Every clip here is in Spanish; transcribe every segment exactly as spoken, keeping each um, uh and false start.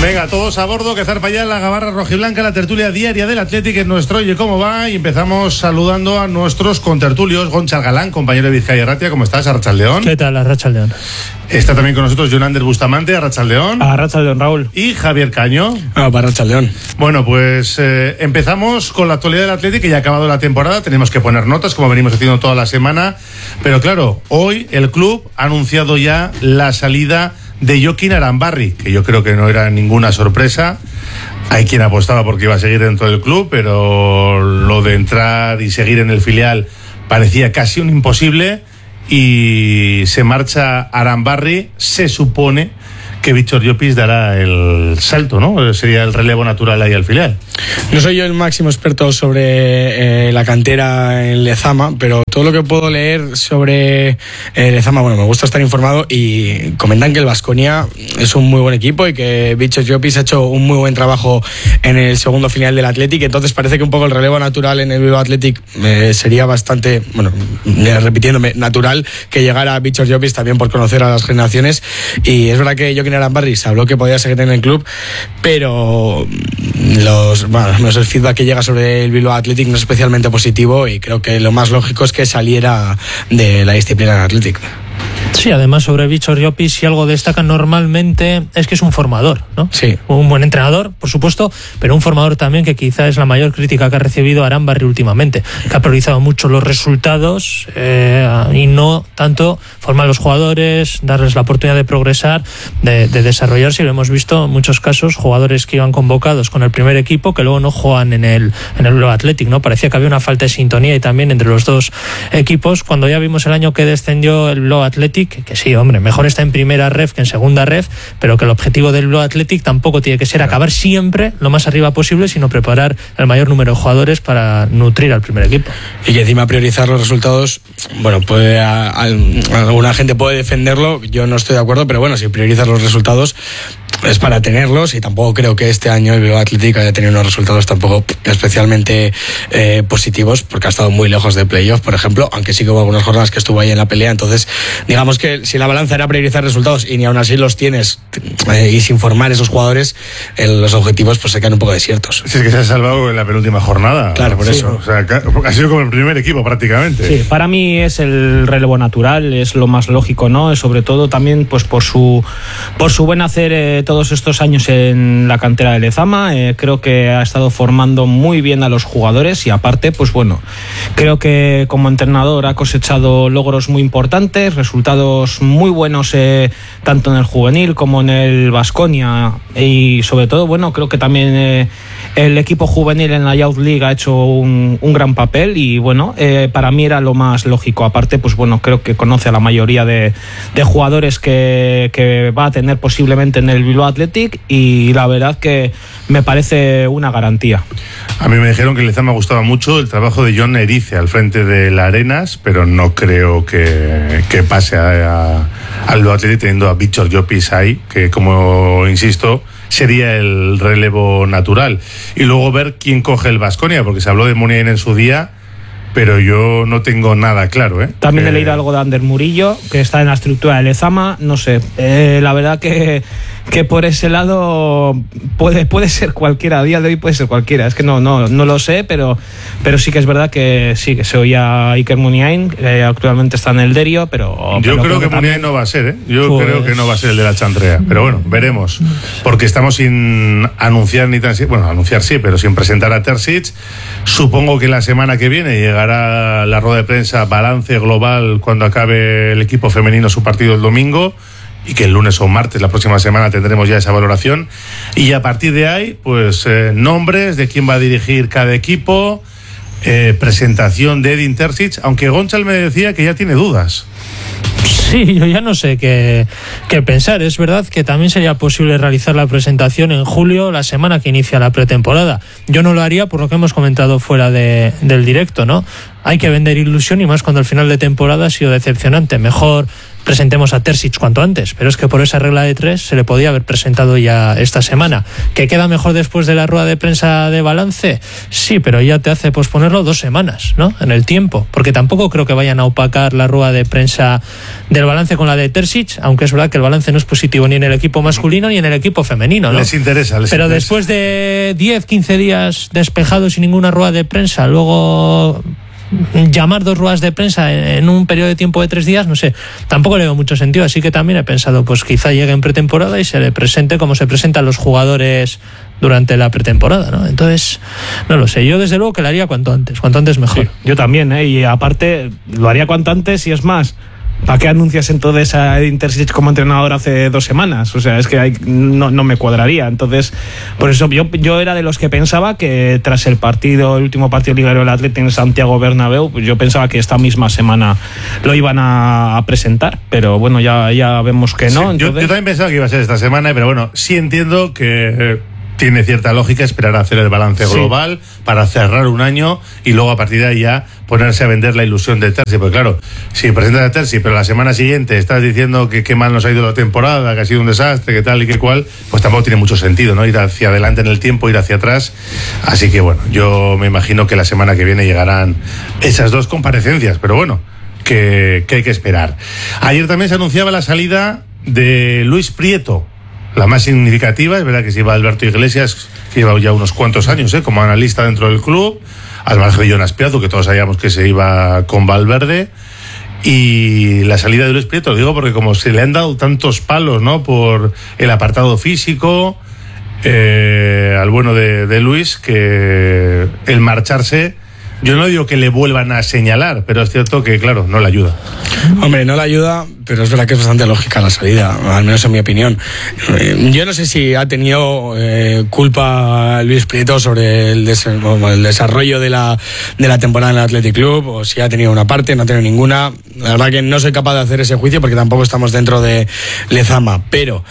Venga, todos a bordo, que zarpa ya la gabarra rojiblanca, la tertulia diaria del Athletic en nuestro Oye Cómo Va, y empezamos saludando a nuestros contertulios. Gonçal Galán, compañero de Vizcaya Ratia, ¿cómo estás? Arratsaldeón. ¿Qué tal, Arratsaldeón? Está también con nosotros Jonander Bustamante, Arratsaldeón. Arratsaldeón, Raúl. Y Javier Caño. Ah, para Arratsaldeón. Bueno, pues eh, empezamos con la actualidad del Athletic, que ya ha acabado la temporada. Tenemos que poner notas, como venimos haciendo toda la semana. Pero claro, hoy el club ha anunciado ya la salida de Jokin Arambarri, que yo creo que no era ninguna sorpresa. Hay quien apostaba porque iba a seguir dentro del club, pero lo de entrar y seguir en el filial parecía casi un imposible, y se marcha Arambarri. Se supone que Víctor Llopis dará el salto, ¿no? Sería el relevo natural ahí al filial. No soy yo el máximo experto sobre eh, la cantera en Lezama, pero todo lo que puedo leer sobre eh, Lezama, bueno, me gusta estar informado, y comentan que el Baskonia es un muy buen equipo y que Víctor Llopis ha hecho un muy buen trabajo en el segundo filial del Athletic. Entonces parece que un poco el relevo natural en el Bilbao Athletic eh, sería bastante, bueno, repitiéndome, natural que llegara Víctor Llopis, también por conocer a las generaciones. Y es verdad que Jokin Arambarri se habló que podía seguir en el club, pero los, bueno, el feedback que llega sobre el Bilbao Athletic no es especialmente positivo, y creo que lo más lógico es que saliera de la disciplina del Athletic. Sí, además sobre Víctor Llopis, si algo destaca normalmente es que es un formador, ¿no? Sí. Un buen entrenador, por supuesto, pero un formador también, que quizá es la mayor crítica que ha recibido Arambarri últimamente, que ha priorizado mucho los resultados eh, y no tanto formar a los jugadores, darles la oportunidad de progresar, de, de desarrollarse. Y lo hemos visto en muchos casos, jugadores que iban convocados con el primer equipo que luego no juegan en el en el Bilbao Athletic, ¿no? Parecía que había una falta de sintonía y también entre los dos equipos. Cuando ya vimos el año que descendió el Bilbao Athletic, que sí, hombre, mejor está en primera ref que en segunda ref, pero que el objetivo del Bilbao Athletic tampoco tiene que ser acabar siempre lo más arriba posible, sino preparar el mayor número de jugadores para nutrir al primer equipo. Y que encima priorizar los resultados, bueno, puede a, a, alguna gente puede defenderlo, yo no estoy de acuerdo, pero bueno, si priorizas los resultados es para tenerlos, y tampoco creo que este año el Bilbao Athletic haya tenido unos resultados tampoco especialmente eh, positivos, porque ha estado muy lejos de playoff, por ejemplo, aunque sí que hubo algunas jornadas que estuvo ahí en la pelea. Entonces, digamos que si la balanza era priorizar resultados y ni aún así los tienes, eh, y sin formar esos jugadores, eh, los objetivos pues se quedan un poco desiertos. Si es que se ha salvado en la penúltima jornada. Claro, por sí, eso. O sea, ha sido como el primer equipo prácticamente. Sí, para mí es el relevo natural, es lo más lógico, ¿no? Sobre todo también pues por su por su buen hacer eh, todos estos años en la cantera de Lezama. Eh, creo que ha estado formando muy bien a los jugadores, y aparte, pues bueno, creo que como entrenador ha cosechado logros muy importantes, resultados muy buenos eh, tanto en el juvenil como en el Baskonia, y sobre todo, bueno, creo que también eh, el equipo juvenil en la Youth League ha hecho un, un gran papel, y bueno, eh, para mí era lo más lógico. Aparte, pues bueno, creo que conoce a la mayoría de, de jugadores que, que va a tener posiblemente en el Bilbao Athletic, y la verdad que me parece una garantía. A mí me dijeron que en Lezama me gustaba mucho el trabajo de Jon Erice al frente de la Arenas, pero no creo que, que pase a, a, al Bilbao Athletic teniendo a Víctor Llopis ahí, que como insisto sería el relevo natural. Y luego ver quién coge el Baskonia, porque se habló de Muniain en su día, pero yo no tengo nada claro, ¿eh? También eh... he leído algo de Ander Murillo, que está en la estructura de Lezama, no sé, eh, la verdad que, que por ese lado puede, puede ser cualquiera, a día de hoy puede ser cualquiera, es que no, no, no lo sé, pero, pero sí que es verdad que sí, que se oía Iker Muniain, que actualmente está en el Derio, pero... Yo pero creo que, que Muniain no va a ser, ¿eh? Yo pues... creo que no va a ser el de la Chantrea, pero bueno, veremos, porque estamos sin anunciar ni tan... Bueno, anunciar sí, pero sin presentar a Terzic. Supongo que la semana que viene llega hará la rueda de prensa, balance global cuando acabe el equipo femenino su partido el domingo, y que el lunes o martes la próxima semana tendremos ya esa valoración, y a partir de ahí pues eh, nombres de quién va a dirigir cada equipo, eh, presentación de Edin Terzic, aunque Gonçal me decía que ya tiene dudas. Sí, yo ya no sé qué, qué pensar. Es verdad que también sería posible realizar la presentación en julio, la semana que inicia la pretemporada. Yo no lo haría por lo que hemos comentado fuera de, del directo, ¿no? Hay que vender ilusión, y más cuando el final de temporada ha sido decepcionante. Mejor presentemos a Terzic cuanto antes, pero es que por esa regla de tres se le podía haber presentado ya esta semana. ¿Que queda mejor después de la rueda de prensa de balance? Sí, pero ya te hace posponerlo dos semanas, ¿no? En el tiempo, porque tampoco creo que vayan a opacar la rueda de prensa del balance con la de Terzic, aunque es verdad que el balance no es positivo ni en el equipo masculino ni en el equipo femenino, ¿no? Les interesa, les Pero interesa. Después de diez, quince días despejados sin ninguna rueda de prensa, luego llamar dos ruedas de prensa en un periodo de tiempo de tres días, no sé, tampoco le veo mucho sentido, así que también he pensado, pues quizá llegue en pretemporada y se le presente como se presentan los jugadores durante la pretemporada, ¿no? Entonces, no lo sé, yo desde luego que lo haría cuanto antes, cuanto antes mejor. Sí, yo también, ¿eh? Y aparte lo haría cuanto antes y es más, ¿para qué anuncias entonces a Edin Terzic como entrenador hace dos semanas? O sea, es que hay, no, no me cuadraría. Entonces, por eso yo, yo era de los que pensaba que tras el partido, el último partido liguero del Athletic en Santiago Bernabéu, pues yo pensaba que esta misma semana lo iban a, a presentar, pero bueno, ya, ya vemos que no. Sí, entonces... yo, yo también pensaba que iba a ser esta semana, pero bueno, sí entiendo que eh, tiene cierta lógica esperar a hacer el balance Sí. global para cerrar un año y luego a partir de ahí ya ponerse a vender la ilusión de Terzi. Porque claro, si presentas a Terzi, pero la semana siguiente estás diciendo que qué mal nos ha ido la temporada, que ha sido un desastre, que tal y que cual, pues tampoco tiene mucho sentido, ¿no? Ir hacia adelante en el tiempo, ir hacia atrás. Así que bueno, yo me imagino que la semana que viene llegarán esas dos comparecencias, pero bueno, que, que hay que esperar. Ayer también se anunciaba la salida de Luis Prieto, la más significativa. Es verdad que se iba Alberto Iglesias, que lleva ya unos cuantos años ¿eh? como analista dentro del club, al margen de Jonas Piazzu, que todos sabíamos que se iba con Valverde. Y la salida de Luis Prieto, lo digo porque como se le han dado tantos palos, ¿no? Por el apartado físico eh, al bueno de, de Luis, que el marcharse, yo no digo que le vuelvan a señalar, pero es cierto que, claro, no le ayuda. Hombre, no le ayuda, pero es verdad que es bastante lógica la salida, al menos en mi opinión. Eh, yo no sé si ha tenido eh, culpa Luis Prieto sobre el, des el desarrollo de la, de la temporada en el Athletic Club, o si ha tenido una parte, no ha tenido ninguna. La verdad que no soy capaz de hacer ese juicio porque tampoco estamos dentro de Lezama, pero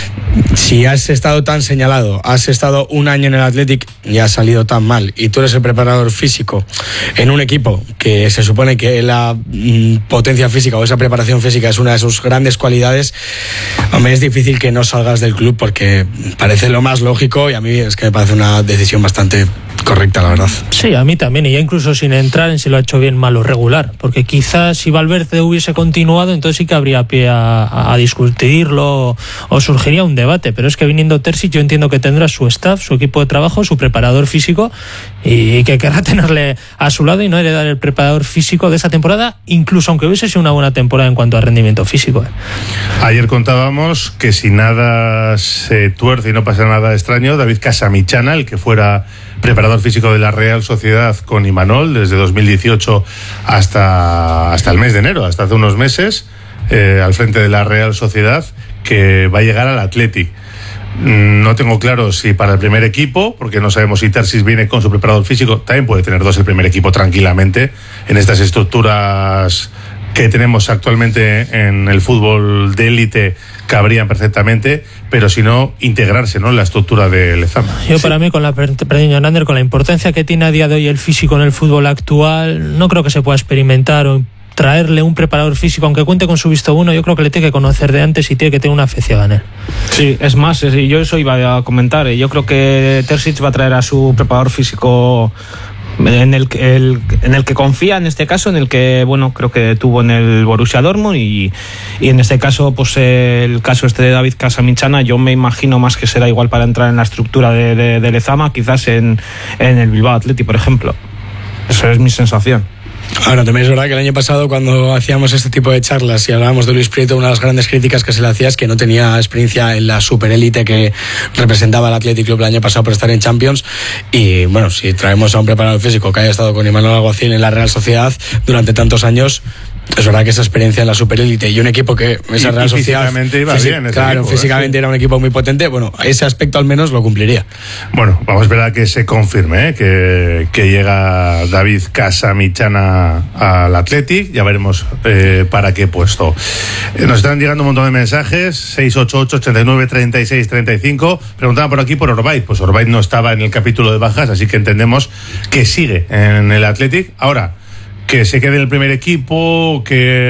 si has estado tan señalado, has estado un año en el Athletic y has salido tan mal, y tú eres el preparador físico en un equipo que se supone que la mm, potencia física o esa preparación física es una de sus grandes cualidades, hombre, es difícil que no salgas del club, porque parece lo más lógico y a mí es que me parece una decisión bastante correcta, la verdad. Sí, a mí también, y ya incluso sin entrar en si lo ha hecho bien, mal o regular, porque quizás si Valverde hubiese continuado, entonces sí que habría pie a, a discutirlo o, o surgiría un debate, pero es que viniendo Terzic yo entiendo que tendrá su staff, su equipo de trabajo, su preparador físico, y, y que querrá tenerle a su lado y no heredar el preparador físico de esta temporada, incluso aunque hubiese sido una buena temporada en cuanto a rendimiento físico. ¿eh? Ayer contábamos que si nada se tuerce y no pasa nada extraño, David Casamichana, el que fuera preparador físico de la Real Sociedad con Imanol desde dos mil dieciocho hasta, hasta el mes de enero, hasta hace unos meses, eh, al frente de la Real Sociedad, que va a llegar al Athletic. No tengo claro si para el primer equipo, porque no sabemos si Terzic viene con su preparador físico. También puede tener dos el primer equipo tranquilamente en estas estructuras que tenemos actualmente en el fútbol de élite, cabrían perfectamente, pero si no, integrarse, ¿no?, en la estructura de Lezama. Yo sí. Para mí, con la perdón, Ander, con la importancia que tiene a día de hoy el físico en el fútbol actual, no creo que se pueda experimentar o traerle un preparador físico, aunque cuente con su visto bueno. Yo creo que le tiene que conocer de antes y tiene que tener una afición en él. Sí, es más, yo eso iba a comentar. Yo creo que Terzic va a traer a su preparador físico en el, el, en el que confía, en este caso, en el que, bueno, creo que tuvo en el Borussia Dortmund, y, y en este caso, pues el caso este de David Casamichana, yo me imagino más que será igual para entrar en la estructura de, de, de Lezama, quizás en, en el Bilbao Athletic, por ejemplo. Esa es mi sensación. Ahora, también es verdad que el año pasado, cuando hacíamos este tipo de charlas y hablábamos de Luis Prieto, una de las grandes críticas que se le hacía es que no tenía experiencia en la superélite que representaba el Athletic Club el año pasado por estar en Champions. Y bueno, si traemos a un preparador físico que haya estado con Imanol Alguacil en la Real Sociedad durante tantos años, es verdad que esa experiencia en la superélite y un equipo que esa y, Real y Sociedad físicamente iba bien, claro, equipo, físicamente ¿eh? era un equipo muy potente, bueno, ese aspecto al menos lo cumpliría. Bueno, vamos a esperar a que se confirme, ¿eh? que, que llega David Casamichana al Athletic, ya veremos eh, para qué puesto. Eh, nos están llegando un montón de mensajes, seis ocho ocho, ochenta y nueve, treinta y seis, treinta y cinco, preguntaban por aquí por Orbait. Pues Orbait no estaba en el capítulo de bajas, así que entendemos que sigue en el Athletic. Ahora, que se quede en el primer equipo,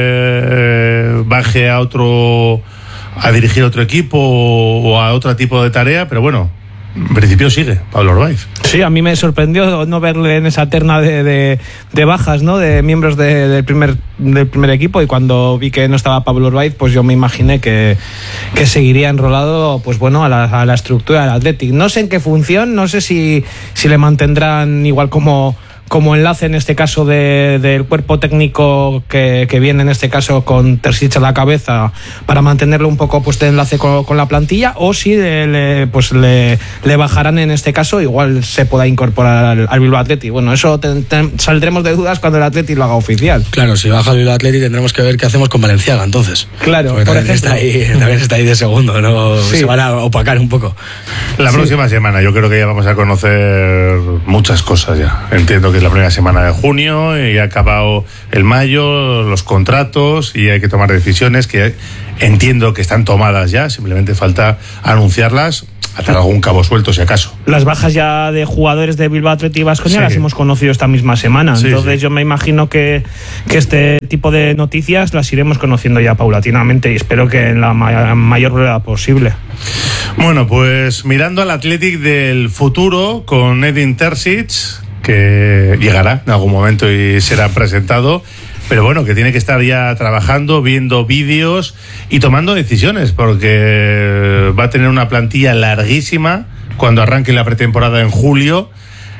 que baje a otro, a dirigir otro equipo o a otro tipo de tarea, pero bueno, en principio sigue Pablo Orbaiz. Sí, a mí me sorprendió no verle en esa terna de, de, de bajas, ¿no? De miembros de, del, primer, del primer equipo, y cuando vi que no estaba Pablo Orbaiz, pues yo me imaginé que, que seguiría enrolado, pues bueno, a la, a la estructura del Athletic. No sé en qué función, no sé si, si le mantendrán igual como... como enlace en este caso de, del cuerpo técnico que, que viene en este caso con Terzic a la cabeza para mantenerlo un poco pues de enlace con, con la plantilla, o si le, le, pues le, le bajarán en este caso, igual se pueda incorporar al, al Bilbao Athletic. Bueno, eso te, te, saldremos de dudas cuando el Athletic lo haga oficial. Claro, si baja el Bilbao Athletic tendremos que ver qué hacemos con Valenciaga entonces. Claro, porque por también ejemplo. está ahí, también está ahí de segundo, ¿no? Sí. Se van a opacar un poco. La Sí. próxima semana yo creo que ya vamos a conocer muchas cosas ya. Entiendo que es la primera semana de junio y ha acabado el mayo, los contratos, y hay que tomar decisiones que entiendo que están tomadas ya, simplemente falta anunciarlas, atar algún cabo suelto si acaso. Las bajas ya de jugadores de Bilbao Athletic y Baskonia Sí. las hemos conocido esta misma semana. Sí, Entonces sí. yo me imagino que, que este tipo de noticias las iremos conociendo ya paulatinamente, y espero que en la ma- mayor brevedad posible. Bueno, pues mirando al Athletic del futuro con Edin Terzic, que llegará en algún momento y será presentado, pero bueno, que tiene que estar ya trabajando, viendo vídeos y tomando decisiones, porque va a tener una plantilla larguísima cuando arranque la pretemporada en julio,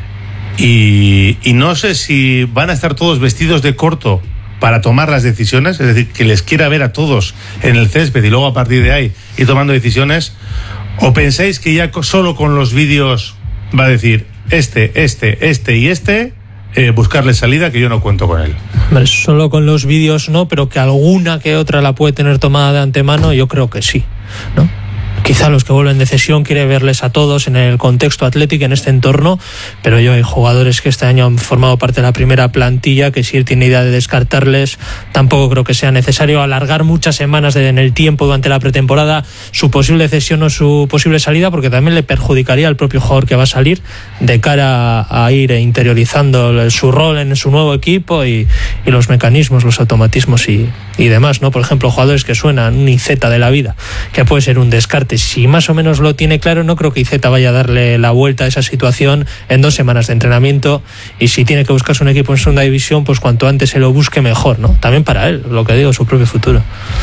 y, y no sé si van a estar todos vestidos de corto para tomar las decisiones, es decir, que les quiera ver a todos en el césped y luego a partir de ahí ir tomando decisiones, o pensáis que ya solo con los vídeos va a decir este, este, este y este, eh, buscarle salida, que yo no cuento con él. Hombre, solo con los vídeos no, pero que alguna que otra la puede tener tomada de antemano, yo creo que sí, ¿no? Quizá los que vuelven de cesión quiere verles a todos en el contexto Athletic, en este entorno, pero yo hay jugadores que este año han formado parte de la primera plantilla que si él tiene idea de descartarles, tampoco creo que sea necesario alargar muchas semanas de, en el tiempo durante la pretemporada su posible cesión o su posible salida, porque también le perjudicaría al propio jugador que va a salir de cara a, a ir interiorizando su rol en su nuevo equipo y, y los mecanismos, los automatismos y, y demás, ¿no? Por ejemplo, jugadores que suenan un Iceta de la vida, que puede ser un descarte. Si más o menos lo tiene claro, no creo que Iceta vaya a darle la vuelta a esa situación en dos semanas de entrenamiento, y si tiene que buscarse un equipo en segunda división, pues cuanto antes se lo busque mejor, ¿no? También para él, lo que digo, su propio futuro.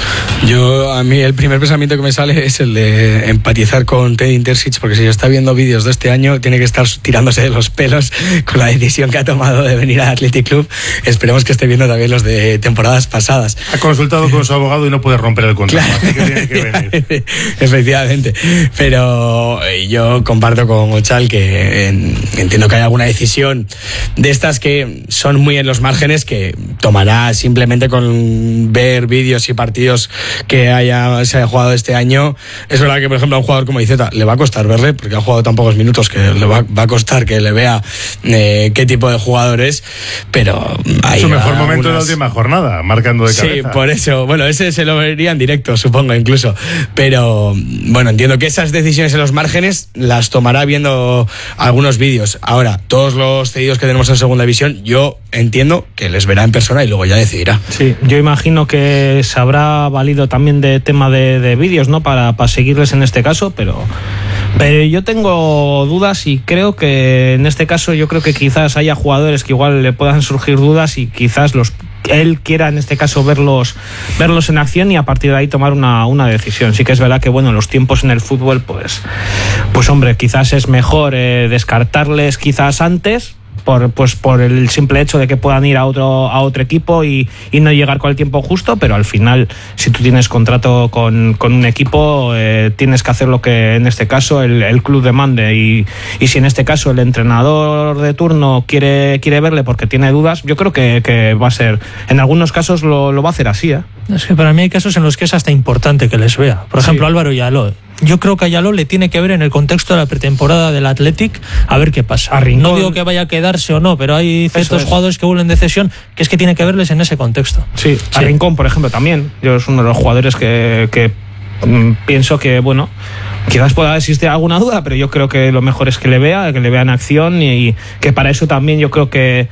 Yo, a mí el primer pensamiento que me sale es el de empatizar con Edin Terzic, porque si está viendo vídeos de este año tiene que estar tirándose de los pelos con la decisión que ha tomado de venir al Athletic Club. Esperemos que esté viendo también los de temporadas pasadas. Ha consultado con su abogado y no puede romper el contrato, así que tiene que venir. Efectivamente, pero yo comparto con Ochal que en, entiendo que hay alguna decisión de estas que son muy en los márgenes, que tomará simplemente con ver vídeos y partidos que haya, se haya jugado este año. Es verdad que, por ejemplo, a un jugador como Iceta le va a costar verle, porque ha jugado tan pocos minutos que le va, va a costar que le vea eh, qué tipo de jugador es, pero hay su mejor algunas... momento de la última jornada, marcando de cabeza. Sí, por eso, bueno, ese se lo vería en directo, supongo, incluso, pero bueno, entiendo que esas decisiones en los márgenes las tomará viendo algunos vídeos. Ahora, todos los cedidos que tenemos en segunda división, yo entiendo que les verá en persona y luego ya decidirá. Sí, yo imagino que se habrá valido también de tema de, de vídeos, ¿no? Para, para seguirles en este caso, pero, pero yo tengo dudas, y creo que en este caso yo creo que quizás haya jugadores que igual le puedan surgir dudas, y quizás los él quiera en este caso verlos verlos en acción y a partir de ahí tomar una, una decisión. Sí que es verdad que bueno, los tiempos en el fútbol, pues pues hombre, quizás es mejor eh, descartarles quizás antes, por pues por el simple hecho de que puedan ir a otro a otro equipo y, y no llegar con el tiempo justo, pero al final si tú tienes contrato con, con un equipo eh, tienes que hacer lo que en este caso el, el club demande, y, y si en este caso el entrenador de turno quiere quiere verle porque tiene dudas, yo creo que, que va a ser, en algunos casos lo, lo va a hacer así, ¿eh? Es que para mí hay casos en los que es hasta importante que les vea. Por ejemplo, sí. Álvaro Yaló. Yo creo que a Yaló le tiene que ver en el contexto de la pretemporada del Athletic, a ver qué pasa. No digo que vaya a quedarse o no, pero hay ciertos jugadores que vuelven de cesión que es que tiene que verles en ese contexto. Sí, a sí. Rincón, por ejemplo, también. Yo es uno de los jugadores que, que mm, pienso que, bueno, quizás pueda existir alguna duda, pero yo creo que lo mejor es que le vea, que le vea en acción, y, y que para eso también yo creo que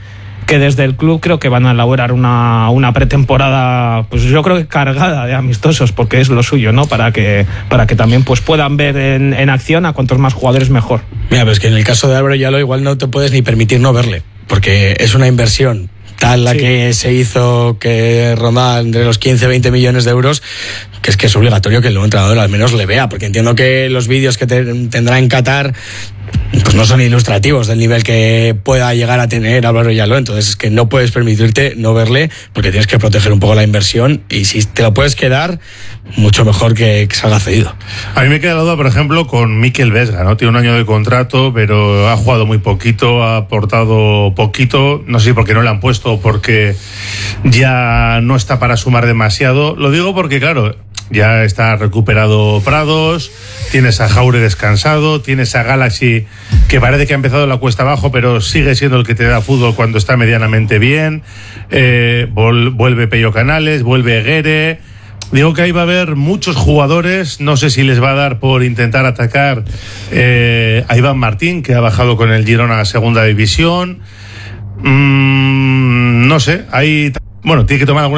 que desde el club creo que van a elaborar una, una pretemporada, pues yo creo que cargada de amistosos, porque es lo suyo, ¿no? Para que, para que también pues puedan ver en, en acción a cuantos más jugadores mejor. Mira, pues que en el caso de Álvaro Yalo igual no te puedes ni permitir no verle, porque es una inversión tal la sí. que se hizo, que ronda entre los quince a veinte millones de euros, que es que es obligatorio que el nuevo entrenador al menos le vea, porque entiendo que los vídeos que te, tendrá en Qatar pues no son ilustrativos del nivel que pueda llegar a tener Álvaro Yalo, entonces es que no puedes permitirte no verle, porque tienes que proteger un poco la inversión, y si te lo puedes quedar, mucho mejor que, que salga cedido. A mí me queda la duda, por ejemplo, con Mikel Vesga, ¿no? Tiene un año de contrato, pero ha jugado muy poquito, ha aportado poquito, no sé si porque no le han puesto o porque ya no está para sumar demasiado. Lo digo porque, claro, ya está recuperado Prados, tienes a Jaure descansado, tienes a Galaxy que parece que ha empezado la cuesta abajo, pero sigue siendo el que te da fútbol cuando está medianamente bien, eh, vol- vuelve Pello Canales, vuelve Guere. Digo que ahí va a haber muchos jugadores, no sé si les va a dar por intentar atacar eh, a Iván Martín, que ha bajado con el Girona a segunda división. Mm, no sé, ahí, bueno, tiene que tomar alguna